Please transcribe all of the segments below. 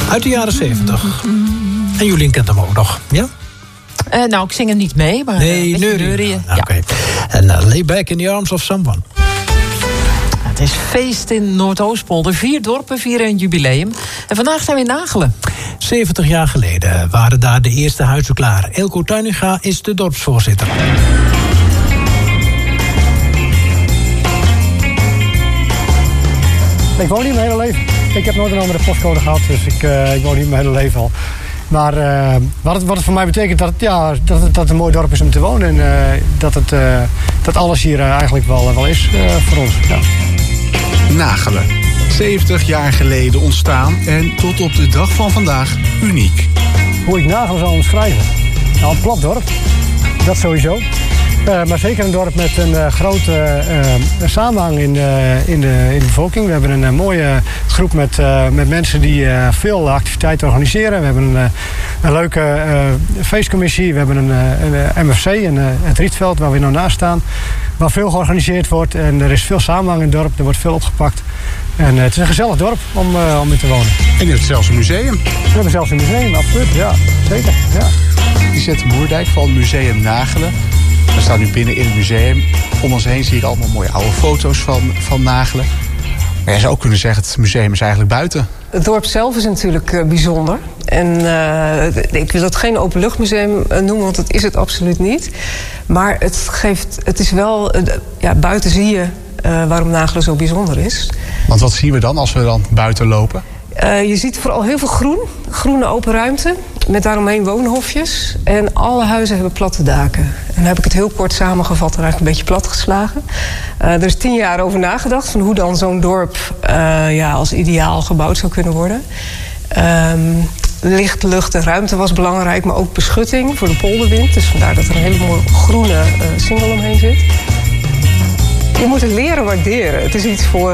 Uit de jaren 70. En Jolien kent hem ook nog, ja? Nou, ik zing er niet mee, maar nee, neurieën. Ja. Oké. En lay back in the arms of someone. Het is feest in Noordoostpolder. 4 dorpen vieren een jubileum. En vandaag zijn we in Nagelen. 70 jaar geleden waren daar de eerste huizen klaar. Eelco Tuininga is de dorpsvoorzitter. Ik woon hier mijn hele leven. Ik heb nooit een andere postcode gehad, dus ik woon hier mijn hele leven al. Maar wat het voor mij betekent dat het een mooi dorp is om te wonen. En dat alles hier eigenlijk wel is voor ons. Ja. Nagelen. 70 jaar geleden ontstaan en tot op de dag van vandaag uniek. Hoe ik Nagelen zou omschrijven? Nou, een plat dorp. Dat sowieso. Maar zeker een dorp met een grote samenhang in de bevolking. We hebben een mooie groep met mensen die veel activiteiten organiseren. We hebben een leuke feestcommissie. We hebben een MFC, het Rietveld, waar we nou naast staan. Waar veel georganiseerd wordt en er is veel samenhang in het dorp. Er wordt veel opgepakt. En het is een gezellig dorp om in te wonen. En je hebt zelfs een museum. We hebben zelfs een museum, absoluut. Ja, zeker. Ja. Lisette Moerdijk van Museum Nagelen. We staan nu binnen in het museum. Om ons heen zie ik allemaal mooie oude foto's van Nagelen. Maar je zou ook kunnen zeggen, het museum is eigenlijk buiten. Het dorp zelf is natuurlijk bijzonder. En ik wil het geen openluchtmuseum noemen, want dat is het absoluut niet. Maar het is wel, buiten zie je waarom Nagelen zo bijzonder is. Want wat zien we dan als we dan buiten lopen? Je ziet vooral heel veel groene open ruimte. Met daaromheen woonhofjes. En alle huizen hebben platte daken. En dan heb ik het heel kort samengevat en eigenlijk een beetje platgeslagen. Er is 10 jaar over nagedacht van hoe dan zo'n dorp als ideaal gebouwd zou kunnen worden. Licht, lucht en ruimte was belangrijk, maar ook beschutting voor de polderwind. Dus vandaar dat er een hele mooie groene singel omheen zit. Je moet het leren waarderen. Het is iets voor...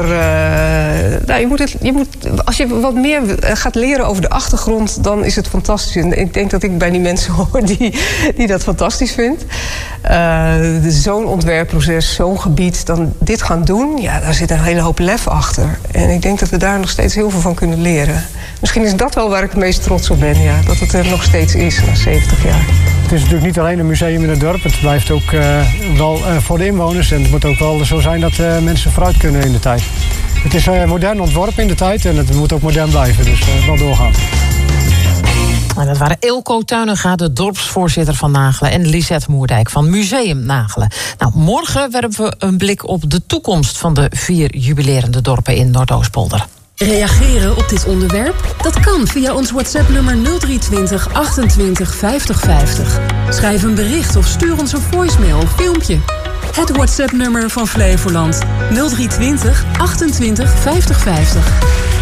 als je wat meer gaat leren over de achtergrond, dan is het fantastisch. En ik denk dat ik bij die mensen hoor die dat fantastisch vindt. Zo'n ontwerpproces, zo'n gebied, dan dit gaan doen, daar zit een hele hoop lef achter. En ik denk dat we daar nog steeds heel veel van kunnen leren. Misschien is dat wel waar ik het meest trots op ben, dat het er nog steeds is na 70 jaar. Het is natuurlijk niet alleen een museum in het dorp. Het blijft ook wel voor de inwoners. En het moet ook wel zo zijn dat mensen vooruit kunnen in de tijd. Het is modern ontworpen in de tijd en het moet ook modern blijven. Dus wel doorgaan. En dat waren Eelco Tuininga, de dorpsvoorzitter van Nagelen, en Lisette Moerdijk van Museum Nagelen. Nou, morgen werpen we een blik op de toekomst van de 4 jubilerende dorpen in Noordoostpolder. Reageren op dit onderwerp? Dat kan via ons WhatsApp-nummer 0320 28 50 50. Schrijf een bericht of stuur ons een voicemail of filmpje. Het WhatsApp-nummer van Flevoland 0320 28 50 50.